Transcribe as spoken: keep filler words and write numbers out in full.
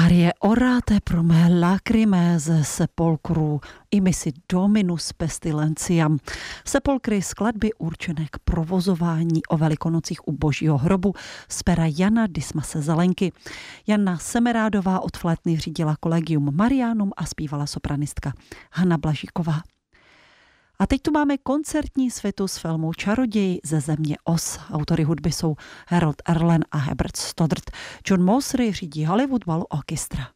Arie orate pro me lacrime ze sepolcru imisi dominus pestilentiam. Sepolkry skladby určené k provozování o Velikonocích u Božího hrobu z pera Jana Dismase Zelenky. Jana Semerádová od flétny řídila Collegium Marianum a zpívala sopranistka Hana Blažíková. A teď tu máme koncertní svitu z filmu Čaroděj ze země Oz. Autory hudby jsou Harold Arlen a Herbert Stoddard. John Mosley řídí Hollywood Ball Orchestra.